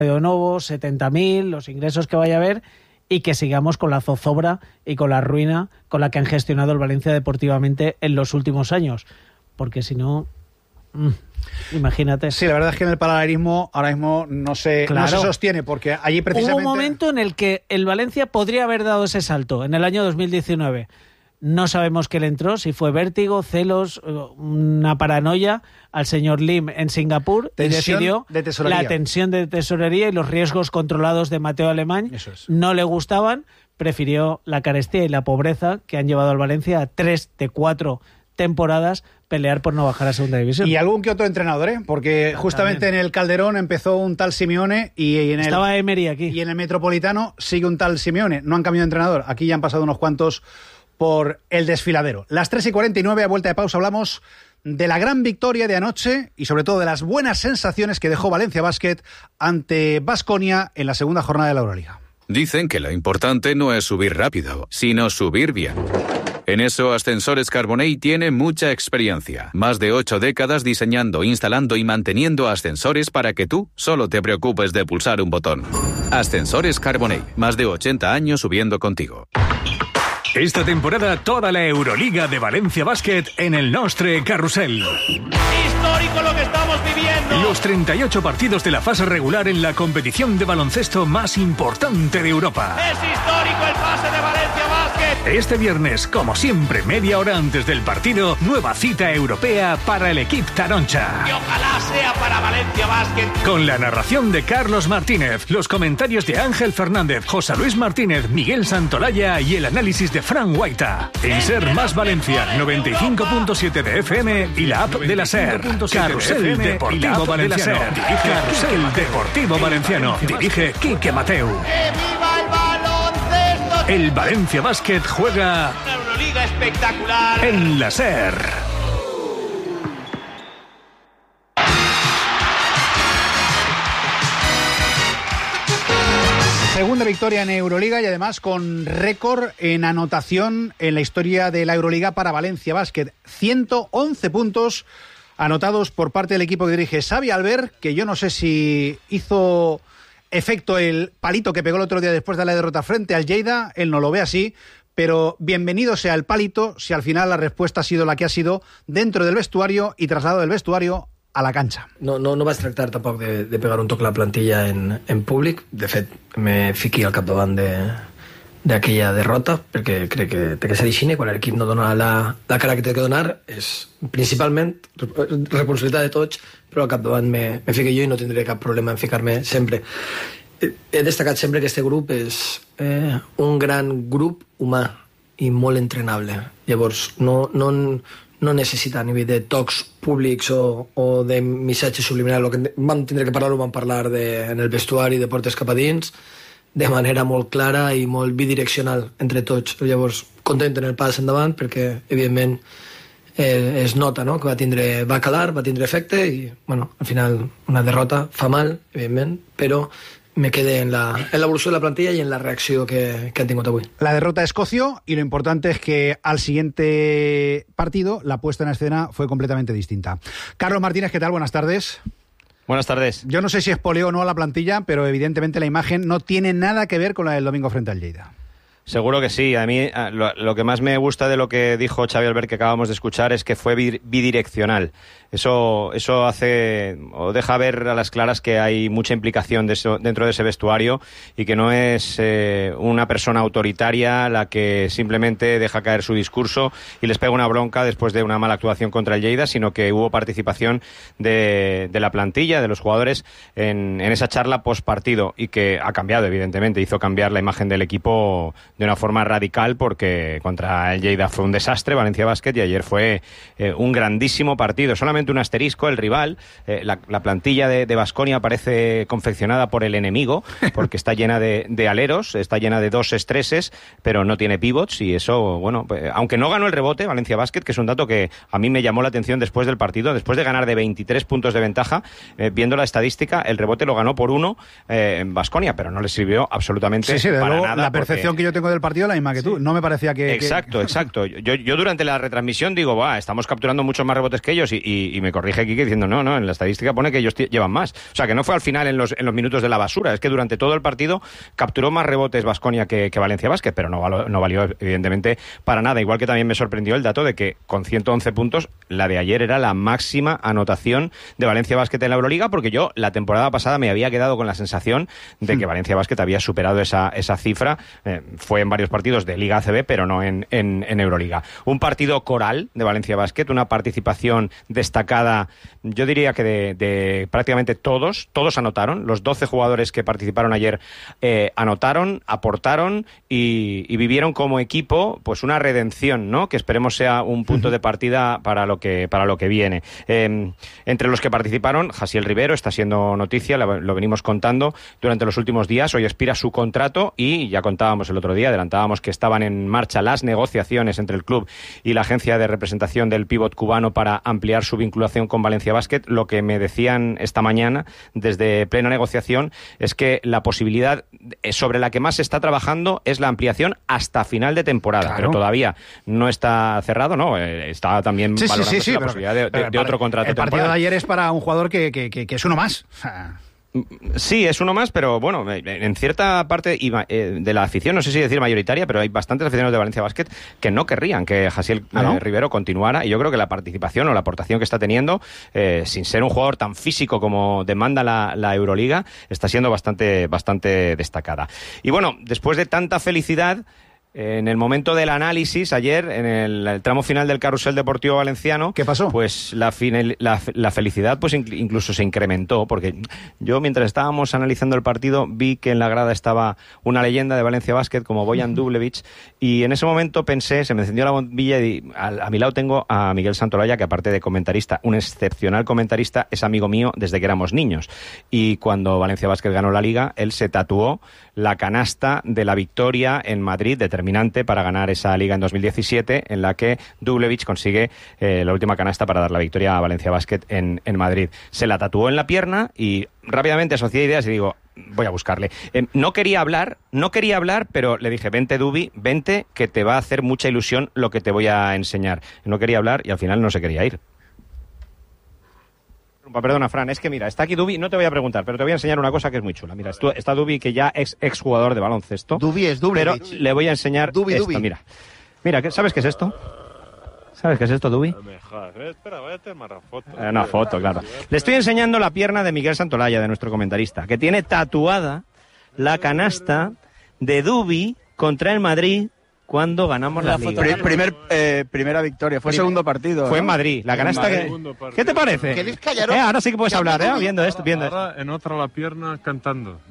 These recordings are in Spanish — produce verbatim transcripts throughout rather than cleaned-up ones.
de nuevo, setenta mil, los ingresos que vaya a haber, y que sigamos con la zozobra y con la ruina con la que han gestionado el Valencia deportivamente en los últimos años. Porque si no... Mmm, imagínate. Sí, la verdad es que en el paralelismo ahora mismo no se, claro. no se sostiene, porque allí precisamente... Hubo un momento en el que el Valencia podría haber dado ese salto, en el año dos mil diecinueve. No sabemos qué le entró, si fue vértigo, celos, una paranoia al señor Lim en Singapur, tensión y decidió de tesorería. La tensión de tesorería y los riesgos controlados de Mateo Alemany. Eso es. No le gustaban, prefirió la carestía y la pobreza que han llevado al Valencia a tres de cuatro temporadas pelear por no bajar a segunda división. Y algún que otro entrenador, ¿eh? Porque justamente También. en el Calderón empezó un tal Simeone y en el, estaba Emery aquí. Y en el Metropolitano sigue un tal Simeone. No han cambiado de entrenador. Aquí ya han pasado unos cuantos por el desfiladero. Las tres y cuarenta y nueve, a vuelta de pausa, hablamos de la gran victoria de anoche y sobre todo de las buenas sensaciones que dejó Valencia Basket ante Baskonia en la segunda jornada de la Euroliga. Dicen que lo importante no es subir rápido, sino subir bien. En eso, Ascensores Carbonell tiene mucha experiencia. Más de ocho décadas diseñando, instalando y manteniendo ascensores para que tú solo te preocupes de pulsar un botón. Ascensores Carbonell, más de ochenta años subiendo contigo. Esta temporada toda la Euroliga de Valencia Basket en el Nostre Carrusel. Histórico lo que estamos viviendo. Los treinta y ocho partidos de la fase regular en la competición de baloncesto más importante de Europa. Es histórico el pase de Valencia Basket. Este viernes, como siempre, media hora antes del partido, nueva cita europea para el equipo Taroncha. Y ojalá sea para Valencia Basket. Con la narración de Carlos Martínez, los comentarios de Ángel Fernández, José Luis Martínez, Miguel Santolaya y el análisis de Fran Guaita. En Ser Más Valencia, noventa y cinco punto siete de F M y la app de la Ser. Carrusel Deportivo Valenciano. Dirige Carrusel Deportivo Valenciano. Dirige Quique Mateu. ¡Que viva el baloncesto! El Valencia Basket juega Una Euroliga espectacular en la Ser. Segunda victoria en Euroliga y además con récord en anotación en la historia de la Euroliga para Valencia Basket. ciento once puntos anotados por parte del equipo que dirige Xavi Albert, que yo no sé si hizo efecto el palito que pegó el otro día después de la derrota frente al Lleida. Él no lo ve así, pero bienvenido sea el palito si al final la respuesta ha sido la que ha sido dentro del vestuario y trasladado del vestuario a la cancha. No, no, no vaig tractar tampoc de, de pegar un toc a la plantilla en, en públic. De fet, me fiqui al capdavant d'aquella de, derrota, perquè crec que té que ser així, quan l'equip no dona la, la cara que té que donar, és principalment responsabilitat de tots, però al capdavant me, me fique jo i no tindré cap problema en ficar-me sempre. He destacat sempre que este grup és eh, un gran grup humà i molt entrenable. Llavors, no... no no necessita a nivell de tocs públics o, o de missatges subliminals. El que vam tindre que parlar ho vam parlar de, en el vestuari de portes cap a dins, de manera molt clara i molt bidireccional entre tots. Llavors, content en el pas endavant perquè, evidentment, eh, es nota, no?, que va tindre, va calar, va tindre efecte i, bueno, al final una derrota fa mal, evidentment, però me quedé en la, en la evolución de la plantilla y en la reacción que, que han tenido hoy. La derrota de Escocio, y lo importante es que al siguiente partido la puesta en escena fue completamente distinta. Carlos Martínez, ¿qué tal? Buenas tardes. Buenas tardes. Yo no sé si espoleó o no a la plantilla, pero evidentemente la imagen no tiene nada que ver con la del domingo frente al Lleida. Seguro que sí. A mí lo, lo que más me gusta de lo que dijo Xavi Albert, que acabamos de escuchar, es que fue bidireccional. Eso, eso hace o deja ver a las claras que hay mucha implicación de eso, dentro de ese vestuario, y que no es eh, una persona autoritaria la que simplemente deja caer su discurso y les pega una bronca después de una mala actuación contra el Lleida, sino que hubo participación de, de la plantilla, de los jugadores en, en esa charla post partido, y que ha cambiado, evidentemente, hizo cambiar la imagen del equipo de una forma radical, porque contra el Lleida fue un desastre Valencia Basket y ayer fue eh, un grandísimo partido. Solamente un asterisco, el rival, eh, la, la plantilla de Baskonia parece confeccionada por el enemigo, porque está llena de, de aleros, está llena de dos estreses, pero no tiene pivots, y eso, bueno, pues, aunque no ganó el rebote Valencia Basket, que es un dato que a mí me llamó la atención después del partido, después de ganar de veintitrés puntos de ventaja, eh, viendo la estadística, el rebote lo ganó por uno eh, en Baskonia, pero no le sirvió absolutamente sí, sí, para luego, nada. la percepción porque... que yo tengo del partido la misma que tú. No me parecía que... Exacto, que... exacto. Yo, yo durante la retransmisión digo, Buah, estamos capturando muchos más rebotes que ellos y, y, y me corrige Quique diciendo, no, no, en la estadística pone que ellos t- llevan más. O sea, que no fue al final en los, en los minutos de la basura, es que durante todo el partido capturó más rebotes Baskonia que, que Valencia Basket, pero no, valo, no valió evidentemente para nada. Igual que también me sorprendió el dato de que con ciento once puntos, la de ayer era la máxima anotación de Valencia Basket en la Euroliga, porque yo la temporada pasada me había quedado con la sensación de que Valencia Basket había superado esa, esa cifra. Eh, fue en varios partidos de Liga A C B, pero no en, en, en Euroliga. Un partido coral de Valencia Basket, una participación destacada, yo diría que de, de prácticamente todos, todos anotaron. Los doce jugadores que participaron ayer eh, anotaron, aportaron y, y vivieron como equipo pues una redención, ¿no? Que esperemos sea un punto de partida para lo que, para lo que viene. Eh, entre los que participaron, Jasiel Rivero está siendo noticia, lo, lo venimos contando durante los últimos días. Hoy expira su contrato y ya contábamos el otro día, adelantábamos que estaban en marcha las negociaciones entre el club y la agencia de representación del pívot cubano para ampliar su vinculación con Valencia Basket. Lo que me decían esta mañana desde plena negociación es que la posibilidad sobre la que más se está trabajando es la ampliación hasta final de temporada, claro. Pero todavía no está cerrado, ¿no? Eh, está también sí, valorando sí, sí, sí, la pero, posibilidad de, de, pero, de otro contrato el temporal. El partido de ayer es para un jugador que, que, que, que es uno más. O sea... Sí, es uno más, pero bueno, en cierta parte de la afición, no sé si decir mayoritaria, pero hay bastantes aficionados de Valencia Basket que no querrían que Jasiel ¿Ah, no? eh, Rivero continuara, y yo creo que la participación o la aportación que está teniendo, eh, sin ser un jugador tan físico como demanda la, la Euroliga, está siendo bastante, bastante destacada. Y bueno, después de tanta felicidad, en el momento del análisis, ayer, en el, el tramo final del carrusel deportivo valenciano... ¿Qué pasó? Pues la, final, la, la felicidad pues incluso se incrementó, porque yo, mientras estábamos analizando el partido, vi que en la grada estaba una leyenda de Valencia Basket como Bojan Dubljevic, y en ese momento pensé, se me encendió la bombilla y a, a mi lado tengo a Miguel Santolaya, que aparte de comentarista, un excepcional comentarista, es amigo mío desde que éramos niños. Y cuando Valencia Basket ganó la Liga, él se tatuó la canasta de la victoria en Madrid, determinante para ganar esa Liga en dos mil diecisiete, en la que Dubljevic consigue eh, la última canasta para dar la victoria a Valencia Basket en, en Madrid. Se la tatuó en la pierna y rápidamente asocié ideas y digo, voy a buscarle. Eh, no quería hablar, no quería hablar, pero le dije, vente Dubi, vente, que te va a hacer mucha ilusión lo que te voy a enseñar. No quería hablar y al final no se quería ir. Perdona, Fran, es que mira, está aquí Dubi, no te voy a preguntar, pero te voy a enseñar una cosa que es muy chula. Mira, está Dubi, que ya es ex jugador de baloncesto. Dubi es Dubljevic. Pero le voy a enseñar Dubi, esto, Dubi. mira. Mira, ¿sabes qué es esto? ¿Sabes qué es esto, Dubi? Espera, voy a hacer una foto. Eh, una foto, claro. Le estoy enseñando la pierna de Miguel Santolaya, de nuestro comentarista, que tiene tatuada la canasta de Dubi contra el Madrid cuando ganamos la, la Liga. Pri- primer, eh, primera victoria, fue Primer, segundo partido. Fue ¿no? en Madrid, la canasta que... ¿Qué te parece? ¿Qué eh, ahora sí que puedes hablar, ¿eh? Viendo esto, viendo ahora, esto. En otra la pierna cantando.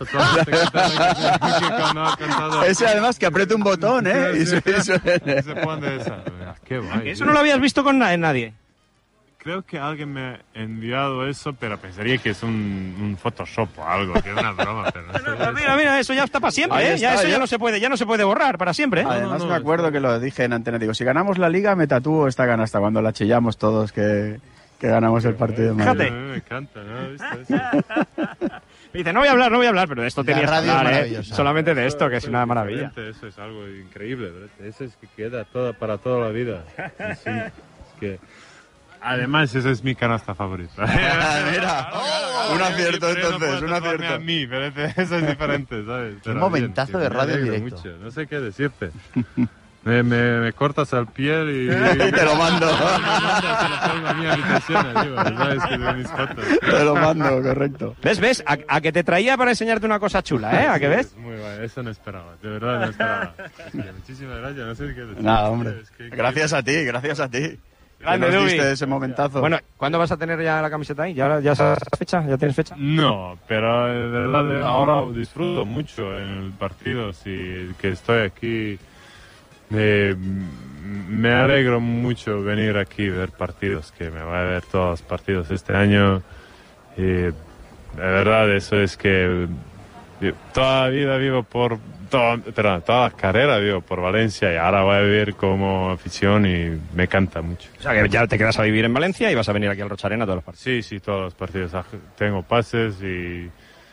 Ese además que apriete un botón, ¿eh? Y se, y se... se pone esa. Qué guay. Eso no lo habías visto con na- en nadie. Creo que alguien me ha enviado eso, pero pensaría que es un, un Photoshop o algo, que es una broma. Pero no sé no, mira, mira, eso ya está para siempre, ¿eh? Está, ya eso ya. ya no se puede, ya no se puede borrar para siempre. ¿eh? Además no, no, me acuerdo está... que lo dije en antena, digo, si ganamos la Liga me tatúo esta canasta cuando la chillamos todos que, que ganamos el partido de Madrid. Fíjate. Me encanta, ¿no? ¿Viste eso? Me dice, no voy a hablar, no voy a hablar, pero de esto La tenías que radio hablar, es ¿eh? maravillosa. Solamente de esto, que es una maravilla. Eso es algo increíble, ¿verdad? Eso es que queda toda, para toda la vida. Sí, es que... Además, esa es mi canasta favorita. Mira, oh, un acierto entonces, un acierto. A mí, pero eso es diferente, ¿sabes? Un momentazo bien, de radio en directo. Mucho. No sé qué decirte. Me, me, me cortas el piel y... y te lo mando. Te lo pongo a mi habitación, digo, ¿sabes? Que de mis fotos. Te lo mando, correcto. ¿Ves, ves? A, a que te traía para enseñarte una cosa chula, ¿eh? ¿A que ves? Es muy guay, eso no esperaba, de verdad no esperaba. Muchísimas gracias, no sé qué decir. Nada, hombre. Es que, gracias a ti, gracias a ti. Grande, que nos Dubi. diste ese momentazo. Bueno, ¿cuándo vas a tener ya la camiseta ahí? ¿Ya, ya sabes la fecha? ¿Ya tienes fecha? No, pero de verdad ahora disfruto mucho en el partido, sí, que estoy aquí. Eh, me alegro mucho venir aquí a ver partidos, que me voy a ver todos los partidos este año. Y de verdad eso es que yo toda la vida vivo por, toda, perdón, toda la carrera vivo por Valencia y ahora voy a vivir como afición y me encanta mucho. O sea, que ya te quedas a vivir en Valencia y vas a venir aquí al Rocha Arena a todos los partidos. Sí, sí, todos los partidos. Tengo pases y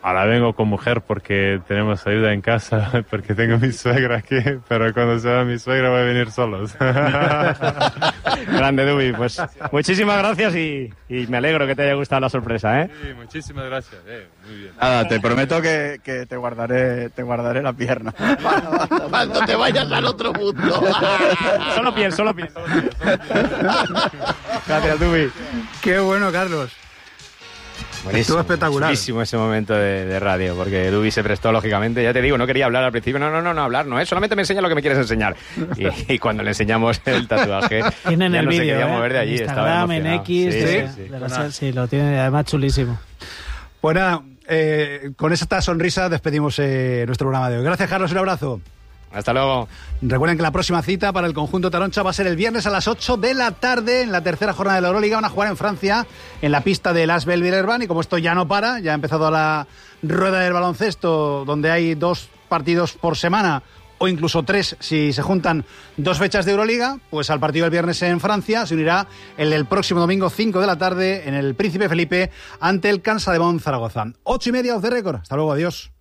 ahora vengo con mujer porque tenemos ayuda en casa, porque tengo mi suegra aquí, pero cuando se va mi suegra voy a venir solos. Grande, Dubi, pues muchísimas gracias y, y me alegro que te haya gustado la sorpresa, ¿eh? Sí, muchísimas gracias, eh, muy bien. Nada, te prometo que, que te guardaré te guardaré la pierna. Cuando te vayas al otro mundo. Solo piel, solo piel. Gracias, Dubi. Qué bueno, Carlos. Buenísimo, Estuvo espectacular. Buenísimo ese momento de, de radio, porque Dubi se prestó, lógicamente. Ya te digo, no quería hablar al principio. No, no, no, no hablar, no, ¿eh? Solamente me enseña lo que me quieres enseñar. Y, y cuando le enseñamos el tatuaje, tienen ya el no vídeo, se quería ¿eh? mover de allí. En Estaba Instagram, en emocionado. X, Sí, de, sí, de, sí. de la, sí, lo tiene además chulísimo. Pues nada, eh, con esta sonrisa despedimos eh, nuestro programa de hoy. Gracias, Carlos, un abrazo. Hasta luego. Recuerden que la próxima cita para el conjunto Taroncha va a ser el viernes a las ocho de la tarde en la tercera jornada de la Euroliga. Van a jugar en Francia, en la pista del Asbel Villeurbanne, y como esto ya no para, ya ha empezado la rueda del baloncesto, donde hay dos partidos por semana, o incluso tres si se juntan dos fechas de Euroliga, pues al partido del viernes en Francia se unirá el del próximo domingo cinco de la tarde en el Príncipe Felipe ante el Cansademont Zaragoza. Ocho y media, Off the Record. Hasta luego, adiós.